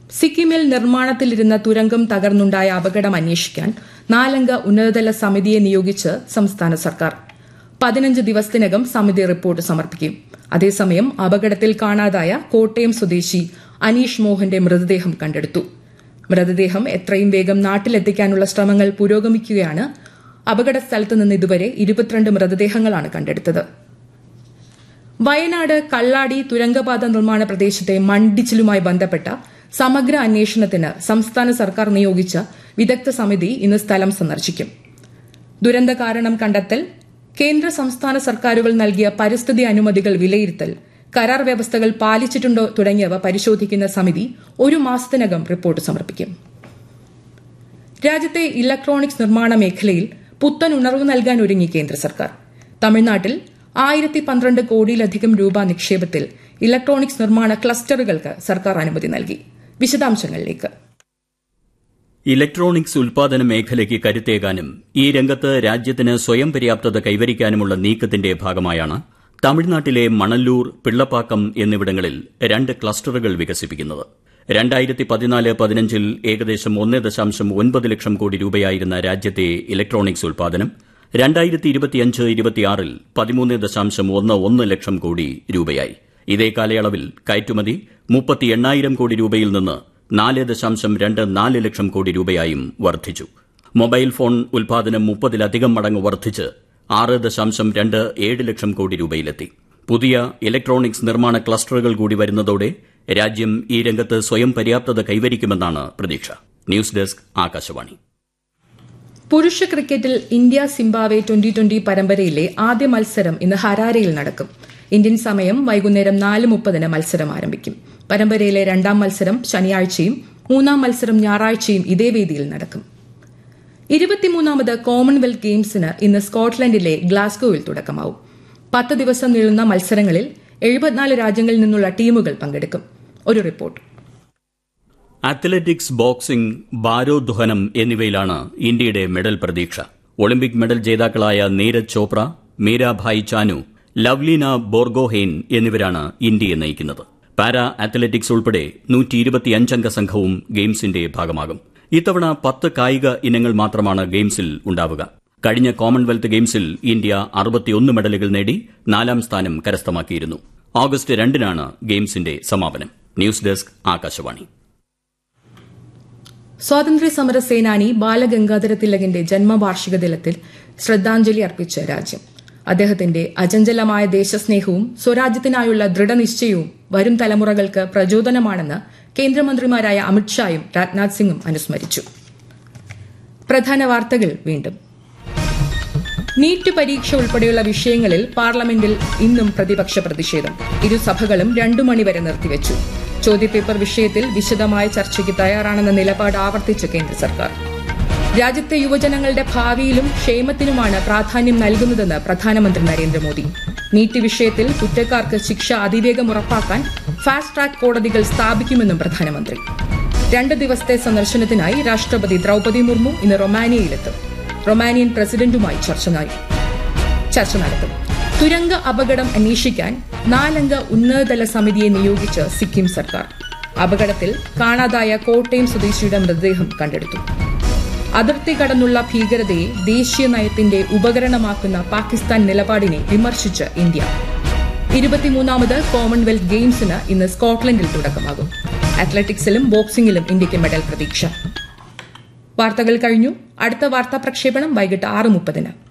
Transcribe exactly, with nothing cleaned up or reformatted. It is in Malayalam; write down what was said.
സിക്കിമിൽ നിർമ്മാണത്തിലിരുന്ന തുരങ്കം തകർന്നുണ്ടായ അപകടം അന്വേഷിക്കാൻ നാലംഗ ഉന്നതതല സമിതിയെ നിയോഗിച്ച് സംസ്ഥാന സർക്കാർ. പതിനഞ്ച് ദിവസത്തിനകം സമിതി റിപ്പോർട്ട് സമർപ്പിക്കും. അതേസമയം അപകടത്തിൽ കാണാതായ കോട്ടയം സ്വദേശി അനീഷ് മോഹന്റെ മൃതദേഹം കണ്ടെടുത്തു. മൃതദേഹം എത്രയും വേഗം നാട്ടിലെത്തിക്കാനുള്ള ശ്രമങ്ങൾ പുരോഗമിക്കുകയാണ്. അപകട സ്ഥലത്ത് നിന്ന് ഇതുവരെ ഇരുപത്തിരണ്ട് മൃതദേഹങ്ങളാണ് കണ്ടെടുത്തത്. വയനാട് കള്ളാടി തുരങ്കപാത നിർമ്മാണ പ്രദേശത്തെ മണ്ണിടിച്ചിലുമായി ബന്ധപ്പെട്ട സമഗ്ര അന്വേഷണത്തിന് സംസ്ഥാന സർക്കാർ നിയോഗിച്ച വിദഗ്ധ സമിതി ഇന്ന് സ്ഥലം സന്ദർശിക്കും. ദുരന്ത കാരണം കണ്ടെത്തൽ, കേന്ദ്ര സംസ്ഥാന സർക്കാരുകൾ നൽകിയ പരിസ്ഥിതി അനുമതികൾ വിലയിരുത്തൽ, കരാർ വ്യവസ്ഥകൾ പാലിച്ചിട്ടുണ്ടോ തുടങ്ങിയവ പരിശോധിക്കുന്ന സമിതി ഒരു മാസത്തിനകം റിപ്പോർട്ട് സമർപ്പിക്കും. രാജ്യത്തെ ഇലക്ട്രോണിക്സ് നിർമ്മാണ മേഖലയിൽ പുത്തൻ ഉണർവ് നൽകാൻ ഒരുങ്ങി കേന്ദ്ര സർക്കാർ. തമിഴ്നാട്ടിൽ ആയിരത്തി പന്ത്രണ്ട് കോടിയിലധികം രൂപ നിക്ഷേപത്തിൽ ഇലക്ട്രോണിക്സ് നിർമ്മാണ ക്ലസ്റ്ററുകൾക്ക് സർക്കാർ അനുമതി നൽകി. വിശദാംശങ്ങളിലേക്ക്. ഇലക്ട്രോണിക്സ് ഉൽപാദന മേഖലയ്ക്ക് കരുത്തേകാനും ഈ രംഗത്ത് രാജ്യത്തിന് സ്വയം പര്യാപ്തത കൈവരിക്കാനുമുള്ള നീക്കത്തിന്റെ ഭാഗമായാണ് തമിഴ്നാട്ടിലെ മണല്ലൂർ, പിള്ളപ്പാക്കം എന്നിവിടങ്ങളിൽ രണ്ട് ക്ലസ്റ്ററുകൾ വികസിപ്പിക്കുന്നത്. രണ്ടായിരത്തി പതിനാല് പതിനഞ്ചിൽ ഏകദേശം ഒന്ന് ദശാംശം ഒൻപത് ലക്ഷം കോടി രൂപയായിരുന്ന രാജ്യത്തെ ഇലക്ട്രോണിക്സ് ഉൽപാദനം രണ്ടായിരത്തി ഇരുപത്തിയഞ്ച് ഇരുപത്തിയാറിൽ പതിമൂന്ന് ദശാംശം ഒന്ന് ഒന്ന് ലക്ഷം കോടി രൂപയായി. ഇതേ കാലയളവിൽ കയറ്റുമതി മുപ്പത്തി എണ്ണായിരം കോടി രൂപയിൽ നിന്ന് നാല് ദശാംശം രണ്ട് നാല് ലക്ഷം കോടി രൂപയായും വർദ്ധിച്ചു. മൊബൈൽ ഫോൺ ഉൽപാദനം മുപ്പതിലധികം മടങ്ങ് വർദ്ധിച്ച് ആറ് ദശാംശം രണ്ട് ഏഴ് ലക്ഷം കോടി രൂപയിലെത്തി. പുതിയ ഇലക്ട്രോണിക്സ് നിർമ്മാണ ക്ലസ്റ്ററുകൾ കൂടി വരുന്നതോടെ രാജ്യം ഈ രംഗത്ത് സ്വയം പര്യാപ്തത കൈവരിക്കുമെന്നാണ് പ്രതീക്ഷ. News desk, Akashvani. പുരുഷ ക്രിക്കറ്റിൽ ഇന്ത്യ സിംബാബ്വെ ട്വന്റി ട്വന്റി പരമ്പരയിലെ ആദ്യ മത്സരം ഇന്ന് ഹരാരെയിൽ നടക്കും. ഇന്ത്യൻ സമയം വൈകുന്നേരം നാല് മുപ്പതിന് മത്സരം ആരംഭിക്കും. പരമ്പരയിലെ രണ്ടാം മത്സരം ശനിയാഴ്ചയും മൂന്നാം മത്സരം ഞായറാഴ്ചയും ഇതേ വേദിയിൽ നടക്കും. ഇരുപത്തിമൂന്നാമത് കോമൺവെൽത്ത് ഗെയിംസിന് ഇന്ന് സ്കോട്ട്ലൻഡിലെ ഗ്ലാസ്ഗോയിൽ തുടക്കമാവും. പത്ത് ദിവസം നീളുന്ന മത്സരങ്ങളിൽ എഴുപത്തിനാല് രാജ്യങ്ങളിൽ നിന്നുള്ള ടീമുകൾ പങ്കെടുക്കും. ഒരു റിപ്പോർട്ട്. അത്ലറ്റിക്സ്, ബോക്സിംഗ്, ഭാരോദ്വഹനം എന്നിവയിലാണ് ഇന്ത്യയുടെ മെഡൽ പ്രതീക്ഷ. ഒളിമ്പിക് മെഡൽ ജേതാക്കളായ നീരജ് ചോപ്ര, മീരാഭായ് ചാനു, ലവ്ലീന ബോർഗോഹെയ്ൻ എന്നിവരാണ് ഇന്ത്യയെ നയിക്കുന്നത്. പാരാ അത്ലറ്റിക്സ് ഉൾപ്പെടെ നൂറ്റി ഇരുപത്തിയഞ്ചംഗ സംഘവും ഗെയിംസിന്റെ ഭാഗമാകും. ഇത്തവണ പത്ത് കായിക ഇനങ്ങൾ മാത്രമാണ് ഗെയിംസിൽ ഉണ്ടാവുക. കഴിഞ്ഞ കോമൺവെൽത്ത് ഗെയിംസിൽ ഇന്ത്യ അറുപത്തിയൊന്ന് മെഡലുകൾ നേടി നാലാം സ്ഥാനം കരസ്ഥമാക്കിയിരുന്നു. ഓഗസ്റ്റ് രണ്ടിനാണ് ഗെയിംസിന്റെ സമാപനം. News desk, Akashvani. സ്വാതന്ത്ര്യ സമര സേനാനി ബാലഗംഗാധര തിലകിന്റെ ജന്മവാർഷിക ദിനത്തിൽ ശ്രദ്ധാഞ്ജലി അർപ്പിച്ച രാജ്യം. അദ്ദേഹത്തിന്റെ അചഞ്ചലമായ ദേശസ്നേഹവും സ്വരാജ്യത്തിനായുള്ള ദൃഢനിശ്ചയവും വരും തലമുറകൾക്ക് പ്രചോദനമാണെന്ന് കേന്ദ്രമന്ത്രിമാരായ അമിത്ഷായും രാജ്നാഥ് സിംഗും അനുസ്മരിച്ചു. പ്രധാന വാർത്തകൾ വീണ്ടും. നീറ്റ് പരീക്ഷ ഉൾപ്പെടെയുള്ള വിഷയങ്ങളിൽ പാർലമെന്റിൽ ഇന്നും പ്രതിപക്ഷ പ്രതിഷേധം. ഇരുസഭകളും രണ്ടു മണിവരെ നിർത്തിവച്ചു. ചോദ്യപേപ്പർ വിഷയത്തിൽ വിശദമായ ചർച്ചയ്ക്ക് തയ്യാറാണെന്ന നിലപാട് ആവർത്തിച്ച് കേന്ദ്ര സർക്കാർ. രാജ്യത്തെ യുവജനങ്ങളുടെ ഭാവിയിലും ക്ഷേമത്തിനുമാണ് പ്രാധാന്യം നൽകുന്നതെന്ന് പ്രധാനമന്ത്രി നരേന്ദ്രമോദി. നീറ്റ് വിഷയത്തിൽ കുറ്റക്കാർക്ക് ശിക്ഷ അതിവേഗം ഉറപ്പാക്കാൻ ഫാസ്റ്റ് ട്രാക്ക് കോടതികൾ സ്ഥാപിക്കുമെന്നും പ്രധാനമന്ത്രി. രണ്ട് ദിവസത്തെ സന്ദർശനത്തിനായി രാഷ്ട്രപതി ദ്രൌപദി മുർമു ഇന്ന് റൊമാനിയയിലെത്തും. റൊമാനിയൻ പ്രസിഡന്റുമായി ചർച്ച നടത്തും. തുരങ്ക അപകടം അന്വേഷിക്കാൻ നാലംഗ ഉന്നതതല സമിതിയെ നിയോഗിച്ച് സിക്കിം സർക്കാർ. അപകടത്തിൽ കാണാതായ കോട്ടയം സ്വദേശിയുടെ മൃതദേഹം കണ്ടെടുത്തു. അതിർത്തി കടന്നുള്ള ഭീകരതയെ ദേശീയ നയത്തിന്റെ ഉപകരണമാക്കുന്ന പാകിസ്ഥാൻ നിലപാടിനെ വിമർശിച്ച് ഇന്ത്യ. ഇരുപത്തിമൂന്നാമത് കോമൺവെൽത്ത് ഗെയിംസിന് ഇന്ന് സ്കോട്ട്ലൻഡിൽ തുടക്കമാകും. അത്ലറ്റിക്സിലും ബോക്സിംഗിലും ഇന്ത്യയ്ക്ക് മെഡൽ പ്രതീക്ഷ. വാർത്തകൾ കഴിഞ്ഞു. അടുത്ത വാർത്താ പ്രക്ഷേപണം വൈകിട്ട് ആറ് മുപ്പതിന്.